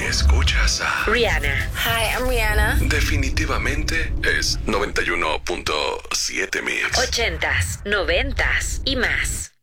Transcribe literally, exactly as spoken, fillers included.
escuchas a Rihanna. Hi, I'm Rihanna. Definitivamente es noventa y uno punto siete Mix. Ochentas, noventas y más.